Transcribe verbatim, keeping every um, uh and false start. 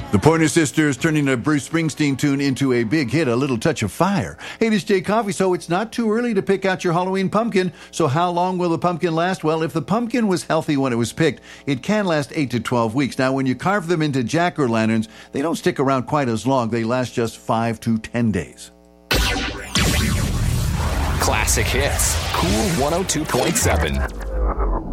The Pointer Sisters turning a Bruce Springsteen tune into a big hit, A Little Touch of Fire. Hey, this is Jay Coffee. So it's not too early to pick out your Halloween pumpkin. So how long will the pumpkin last? Well, if the pumpkin was healthy when it was picked, it can last eight to twelve weeks. Now, when you carve them into jack-o'-lanterns, they don't stick around quite as long. They last just five to ten days. Classic hits. Cool one oh two point seven.